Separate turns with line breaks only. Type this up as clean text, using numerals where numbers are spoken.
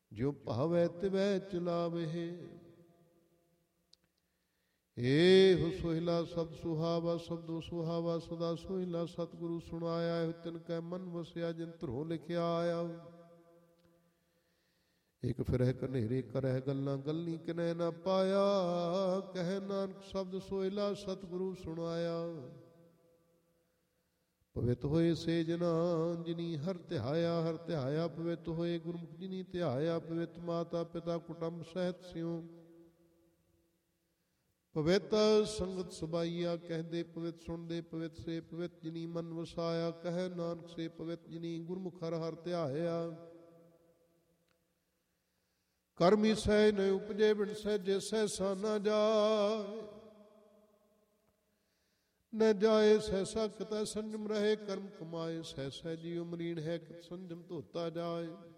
ਜਿਉ ਭਾਵੈ ਤਿਵੈ ਚਲਾਵਹਿ। ਏਹੁ ਸੋਹਿਲਾ ਸ਼ਬਦ ਸੁਹਾਵਾ, ਸ਼ਬਦੋ ਸੁਹਾਵਾ ਸਦਾ ਸੋਹਿਲਾ। ਸਤਿਗੁਰੂ ਸੁਣਾਇਆ ਇਹੋ ਤਿਨ ਕੈ ਮਨ ਵਸਿਆ, ਜਿਨ ਧਰੋ ਲਿਖਿਆ ਆਇਆ। ਇਕ ਫਿਰਹਿ ਕਨੇਰੇ ਕਰਹਿ ਗੱਲਾਂ, ਗੱਲੀ ਕਿਨੈ ਨਾ ਪਾਇਆ। ਕਹਿ ਨਾਨਕ ਸ਼ਬਦ ਸੋਹਿਲਾ, ਸਤਿਗੁਰੂ ਸੁਣਾਇਆ। ਪਵਿੱਤ ਹੋਏ ਸੇ ਜਨਾ ਜਿਨੀ ਹਰ ਧਿਆਇਆ, ਹਰ ਧਿਆਇਆ ਪਵਿੱਤ ਹੋਏ। ਗੁਰਮੁਖ ਜਿਨੀ ਧਿਆਇਆ, ਪਵਿੱਤ ਮਾਤਾ ਪਿਤਾ ਕੁਟੁੰਬ ਸਹਿਤ ਸਿਉ। ਪਵਿੱਤ ਸੰਗਤ ਸਬਾਈਆ, ਕਹਿੰਦੇ ਪਵਿੱਤ ਸੁਣਦੇ ਪਵਿੱਤ ਸੇ। ਪਵਿੱਤ ਜਿਨੀ ਮਨ ਵਸਾਇਆ, ਕਹਿ ਨਾਨਕ ਸੇ ਪਵਿੱਤ ਜਿਨੀ ਗੁਰਮੁਖ ਹਰ ਹਰ ਧਿਆਇਆ। ਕਰਮੀ ਸਹਿ ਨ ਉਪਜੇ, ਬਿਨ ਸਹਿਜੇ ਸਹਿਸਾ ਨਾ ਜਾਏ। ਨ ਜਾਏ ਸਹਿਸਾ ਕਿਤੈ ਸੰਜਮ ਰਹੇ, ਕਰਮ ਕਮਾਏ। ਸਹਿ ਸਹਿ ਜੀ ਉਮਰੀਣ ਹੈ, ਕਿਤ ਸੰਜਮ ਧੋਤਾ ਜਾਏ।